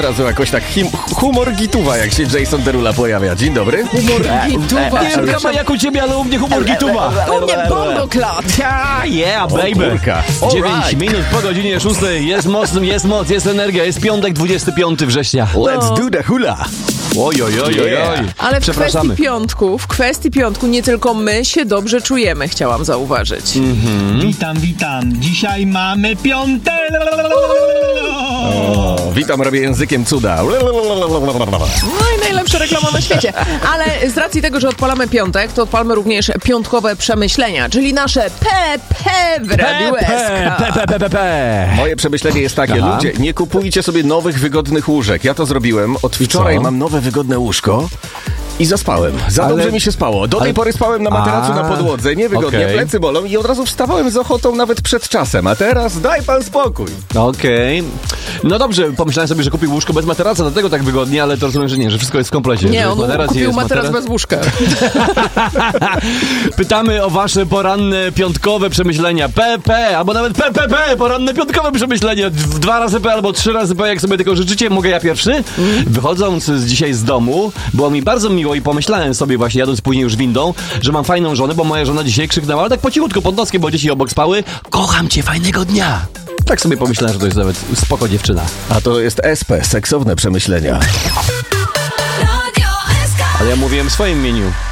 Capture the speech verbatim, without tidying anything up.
razu jakoś tak him, humor gituwa, jak się Jason Derulo pojawia. Dzień dobry. Humor gituwa. Nie wiem, kama jak u ciebie, ale u mnie humor gituwa. U mnie bomboklat. Ja, yeah, baby. dziewięć minut po godzinie szóstej. Jest moc, jest moc, jest energia. Jest piątek, dwudziestego piątego września. Let's do the hula. Oj, oj, oj, oj, oj. Ale w Przepraszamy. kwestii piątku, w kwestii piątku nie tylko my się dobrze czujemy, chciałam zauważyć. Mhm. Witam, witam. Dzisiaj mamy piątek. O, witam, robię językiem cuda. No i najlepsza reklama na świecie. Ale z racji tego, że odpalamy piątek, to odpalmy również piątkowe przemyślenia, czyli nasze P P w Radiu S K. P, P, P, P, P. Moje przemyślenie jest takie, Aha. ludzie, nie kupujcie sobie nowych, wygodnych łóżek. Ja to zrobiłem. Od wczoraj co? mam nowe, wygodne łóżko. I zaspałem. Za Ale- dobrze mi się spało. Do tej ale- pory spałem na materacu A, na podłodze, niewygodnie, okej. plecy bolą i od razu wstawałem z ochotą nawet przed czasem. A teraz daj pan spokój. Okej. No dobrze, pomyślałem sobie, że kupił łóżko bez materaca, dlatego tak wygodnie, ale to rozumiem, że nie, że wszystko jest w komplecie. że Nie, jest on materac i kupił jest materac materac. bez łóżka. Pytamy o wasze poranne, piątkowe przemyślenia. P P, albo nawet P P P, poranne, piątkowe przemyślenia. W Dwa razy P albo trzy razy P, jak sobie tego życzycie. Mogę ja pierwszy? Mm. Wychodząc z dzisiaj z domu, było mi bardzo miło i pomyślałem sobie właśnie, jadąc później już windą, że mam fajną żonę, bo moja żona dzisiaj krzyknęła, ale tak po cichutku pod noskiem, bo dzieci obok spały. Kocham cię, fajnego dnia. Tak sobie pomyślałem, że to jest nawet spoko dziewczyna. A to jest S P, seksowne przemyślenia. Ale ja mówiłem w swoim imieniu.